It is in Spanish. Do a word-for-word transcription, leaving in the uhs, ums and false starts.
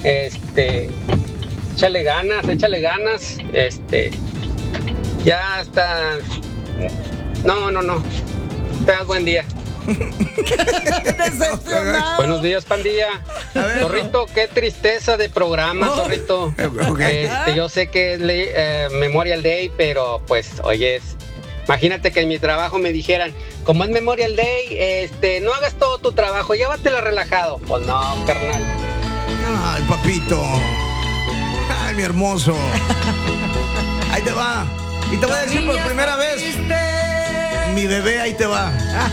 Este, échale ganas, échale ganas. Este, ya está. No, no, no. Tengas buen día. Buenos días, pandilla. Zorrito, qué tristeza de programa, oh. Zorrito. Okay. Este, yo sé que es ley, eh, Memorial Day, pero pues, oye, imagínate que en mi trabajo me dijeran, como es Memorial Day, este, no hagas todo tu trabajo, llévatelo relajado. Pues no, carnal. Ay, papito. Ay, mi hermoso. Ahí te va. Y te voy a decir por primera vez, mi bebé, ahí te va.